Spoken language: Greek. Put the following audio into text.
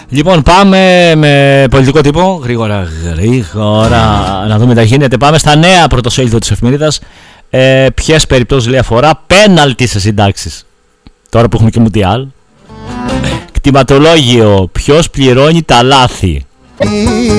Λοιπόν, πάμε με πολιτικό τύπο. Γρήγορα να δούμε τι γίνεται. Πάμε στα νέα πρωτοσέλιδο της εφημερίδας. Ποιες περιπτώσεις λέει αφορά? Πέναλτι σε συντάξεις. Τώρα που έχουμε και Μουντιάλ. Κτηματολόγιο. Ποιος πληρώνει τα λάθη?